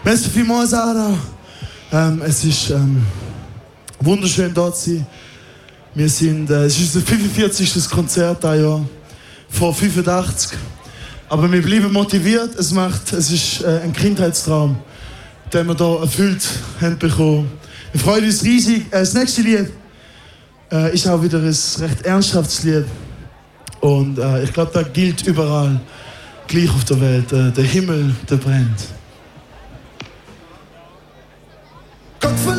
Merci vielmals, Sarah. Es ist wunderschön, dort zu sein. Es ist unser 45. Konzert dieses Jahr, vor 85. Aber wir bleiben motiviert. Es ist ein Kindheitstraum, den wir hier erfüllt haben bekommen. Wir freuen uns riesig. Das nächste Lied ist auch wieder ein recht ernsthaftes Lied. Und ich glaube, das gilt überall, gleich auf der Welt. Der Himmel, der brennt.